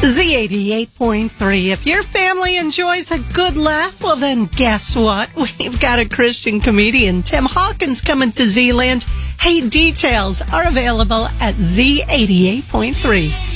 Z88.3. If your family enjoys a good laugh, well then guess what? We've got a Christian comedian, Tim Hawkins, coming to Z-Land. Hey, details are available at Z88.3.